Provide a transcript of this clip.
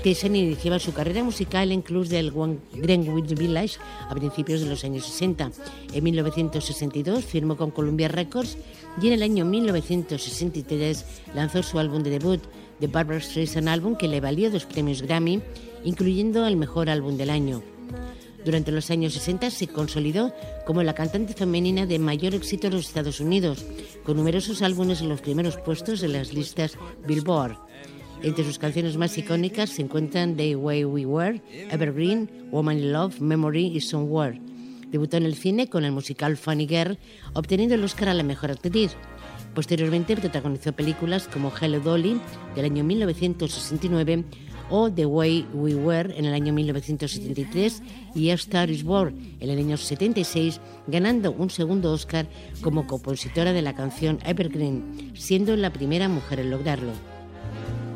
Station iniciaba su carrera musical en clubs del Greenwich Village a principios de los años 60. En 1962 firmó con Columbia Records y en el año 1963 lanzó su álbum de debut, The Barbra Streisand Album, que le valió 2 premios Grammy, incluyendo el mejor álbum del año. Durante los años 60 se consolidó como la cantante femenina de mayor éxito en los Estados Unidos, con numerosos álbumes en los primeros puestos de las listas Billboard. Entre sus canciones más icónicas se encuentran The Way We Were, Evergreen, Woman in Love, Memory y Somewhere. Debutó en el cine con el musical Funny Girl, obteniendo el Oscar a la mejor actriz. Posteriormente protagonizó películas como Hello Dolly, del año 1969, o The Way We Were, en el año 1973, y A Star Is Born, en el año 76, ganando un segundo Oscar como compositora de la canción Evergreen, siendo la primera mujer en lograrlo.